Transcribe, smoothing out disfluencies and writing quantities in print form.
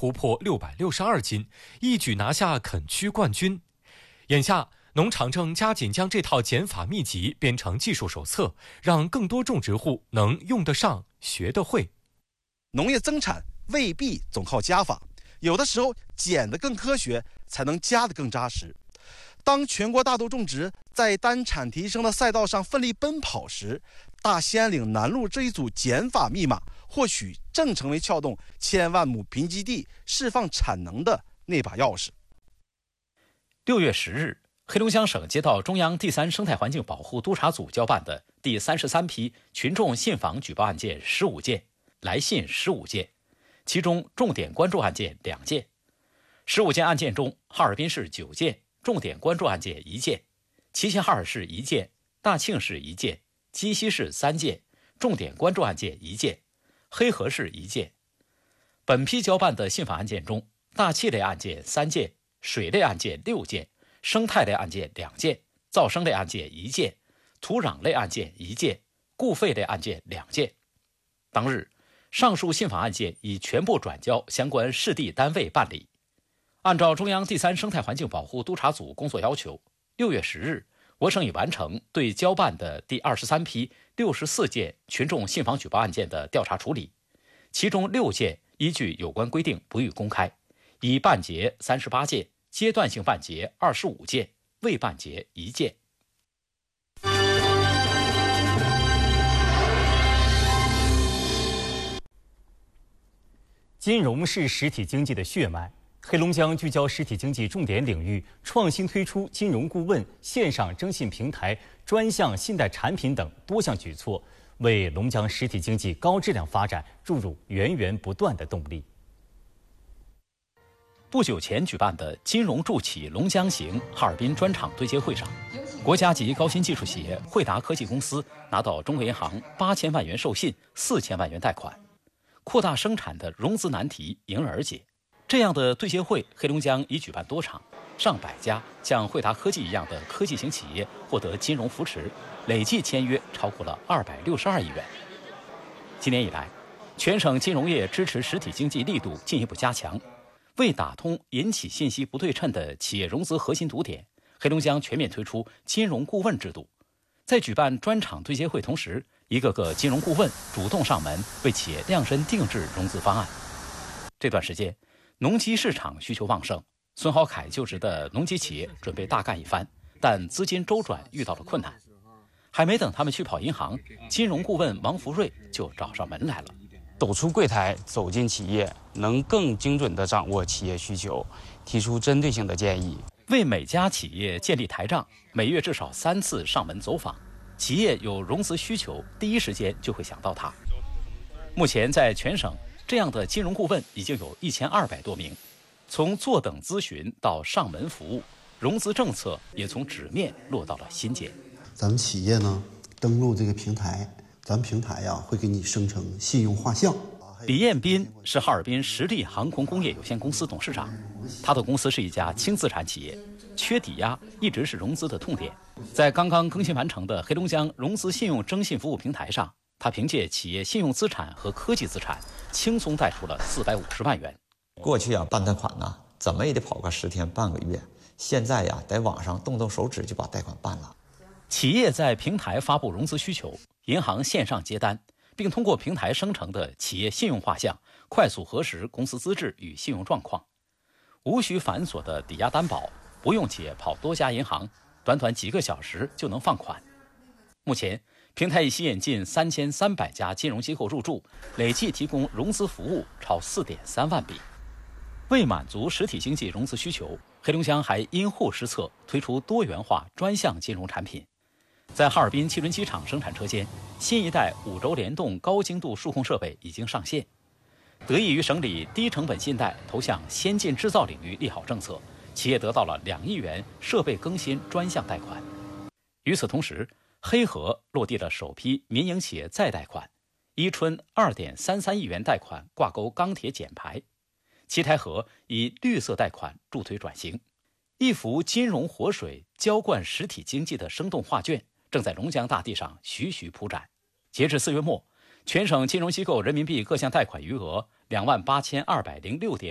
突破662斤，一举拿下垦区冠军。眼下，农场正加紧将这套减法秘籍编成技术手册，让更多种植户能用得上、学得会。 农业增产未必总靠加法，有的时候减得更科学，才能加得更扎实。当全国大豆种植在单产提升的赛道上奋力奔跑时，大兴安岭南路这一组减法密码，或许正成为撬动1000万亩贫瘠地释放产能的那把钥匙。 6月10日，黑龙江省接到中央第3生态环境保护督察组交办的第33批群众信访举报案件15件，来信15件，其中重点关注案件2件。15件案件中，哈尔滨市9件，重点关注案件1件；齐齐哈尔市1件，大庆市1件，鸡西市3件，重点关注案件1件；黑河市1件。本批交办的信访案件中，大气类案件3件，水类案件6件，生态类案件2件，噪声类案件1件，土壤类案件1件，固废类案件2件。当日，上述信访案件已全部转交相关市地单位办理。按照中央第3生态环境保护督察组工作要求，6月10日，我省已完成对交办的第23批64件群众信访举报案件的调查处理，其中6件依据有关规定不予公开，已办结38件，阶段性办结25件，未办结1件。 金融是实体经济的血脉。黑龙江聚焦实体经济重点领域，创新推出金融顾问、线上征信平台、专项信贷产品等多项举措，为龙江实体经济高质量发展注入源源不断的动力。 不久前举办的金融助企龙江行哈尔滨专场对接会上，国家级高新技术企业惠达科技公司拿到中国银行8000万元授信、4000万元贷款，扩大生产的融资难题迎而解。这样的对接会，黑龙江已举办多场，上百家像惠达科技一样的科技型企业获得金融扶持，累计签约超过了262亿元。今年以来，全省金融业支持实体经济力度进一步加强，为打通银企信息不对称的企业融资核心堵点，黑龙江全面推出金融顾问制度。在举办专场对接会同时，一个个金融顾问主动上门为企业量身定制融资方案。这段时间，农机市场需求旺盛，孙好凯就职的农机企业准备大干一番，但资金周转遇到了困难。还没等他们去跑银行，金融顾问王福瑞就找上门来了。 走出柜台，走进企业，能更精准地掌握企业需求，提出针对性的建议， 为每家企业建立台账，每月至少3次上门走访。企业有融资需求，第一时间就会想到他。目前在全省，这样的金融顾问已经有1200多名，从坐等咨询到上门服务，融资政策也从纸面落到了心间。 咱们企业呢，登录这个平台，咱们平台呀会给你生成信用画像。 李彦斌是哈尔滨实力航空工业有限公司董事长，他的公司是一家轻资产企业，缺抵押一直是融资的痛点。在刚刚更新完成的黑龙江融资信用征信服务平台上，他凭借企业信用资产和科技资产，轻松贷出了450万元。 过去办贷款呢，怎么也得跑个10天半个月，现在在网上动动手指就把贷款办了。 企业在平台发布融资需求，银行线上接单，并通过平台生成的企业信用画像，快速核实公司资质与信用状况，无需繁琐的抵押担保，不用企业跑多家银行，短短几个小时就能放款。目前，平台已吸引近3300家金融机构入驻，累计提供融资服务超4.3万笔。为满足实体经济融资需求，黑龙江还因户施策，推出多元化专项金融产品。在哈尔滨汽轮机厂生产车间，新一代5轴联动高精度数控设备已经上线。得益于省里低成本信贷投向先进制造领域利好政策，企业得到了2亿元设备更新专项贷款。与此同时，黑河落地了首批民营企业再贷款，伊春2.33亿元贷款挂钩钢铁减排，七台河以绿色贷款助推转型。一幅金融活水浇灌实体经济的生动画卷正在龙江大地上徐徐铺展。截至4月末，全省金融机构人民币各项贷款余额28206.5